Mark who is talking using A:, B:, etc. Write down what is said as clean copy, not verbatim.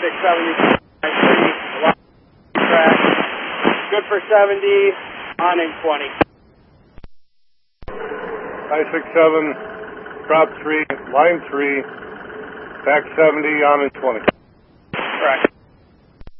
A: 670, track. Good for 70, on in 20.
B: 967, drop 3, line 3, back 70, on in 20.
A: Correct.